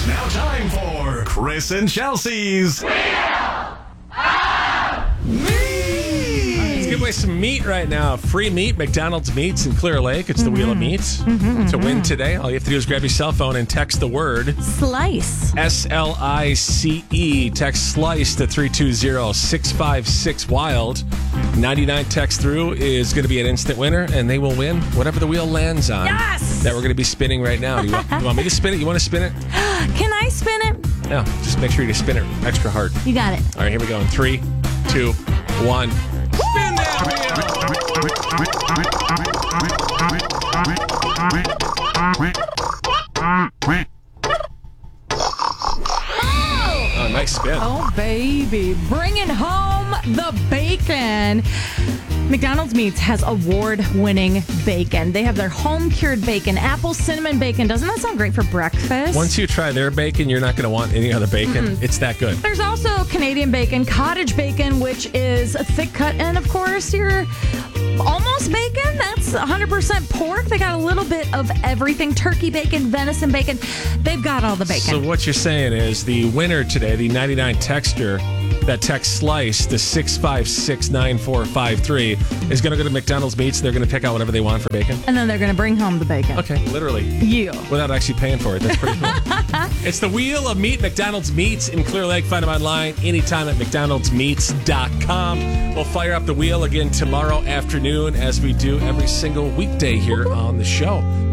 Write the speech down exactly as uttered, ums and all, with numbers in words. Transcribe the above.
It's now time for Chris and Chelsea's Let's give away some meat right now. Free meat, McDonald's Meats in Clear Lake. It's the mm-hmm. Wheel of Meat. Mm-hmm, to mm-hmm. win today, all you have to do is grab your cell phone and text the word Slice. S L I C E. Text SLICE to three two zero, six five six, WILD. ninety-nine text through is going to be an instant winner, and they will win whatever the wheel lands on. Yes! That we're going to be spinning right now. You want, you want me to spin it? You want to spin it? Can I spin it? No, just make sure you spin it extra hard. You got it. All right, here we go. In three, two, one. Spin that wheel! Oh, nice spin. Oh, baby. Bringing home the bacon. McDonald's Meats has award-winning bacon. They have their home-cured bacon, apple cinnamon bacon. Doesn't that sound great for breakfast? Once you try their bacon, you're not going to want any other bacon. Mm-mm. It's that good. There's also Canadian bacon, cottage bacon, which is a thick cut, and of course, your almost bacon. That's one hundred percent pork. They got a little bit of everything. Turkey bacon, venison bacon. They've got all the bacon. So what you're saying is the winner today, the ninety-nine texter, that text SLICE to six five six nine four five three is going to go to McDonald's Meats. They're going to pick out whatever they want for bacon. And then they're going to bring home the bacon. Okay, literally. You. Without actually paying for it. That's pretty cool. It's the Wheel of Meat, McDonald's Meats in Clear Lake. Find them online anytime at mcdonalds meats dot com. We'll fire up the wheel again tomorrow afternoon as we do every single weekday here on the show.